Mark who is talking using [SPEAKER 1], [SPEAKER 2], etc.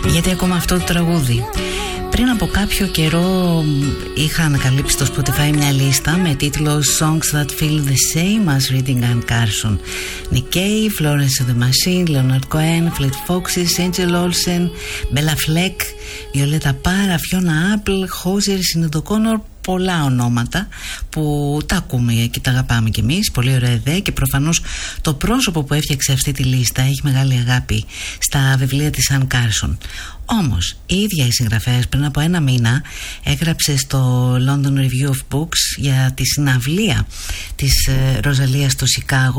[SPEAKER 1] Γιατί ακόμα αυτό το τραγούδι. Πριν από κάποιο καιρό είχα ανακαλύψει στο Spotify μια λίστα με τίτλο Songs that feel the same as Reading Anne Carson. Nick Cave, Florence and the Machine, Leonard Cohen, Fleet Foxes, Angel Olsen, Bella Fleck, Violetta Parra, Fiona Apple, Hozier, Sinead O'Connor. Πολλά ονόματα που τα ακούμε και τα αγαπάμε κι εμείς. Πολύ ωραία ιδέα και προφανώς το πρόσωπο που έφτιαξε αυτή τη λίστα έχει μεγάλη αγάπη στα βιβλία της Anne Carson. Όμως η ίδια η συγγραφέας πριν από ένα μήνα έγραψε στο London Review of Books για τη συναυλία της Ροζαλίας στο Σικάγο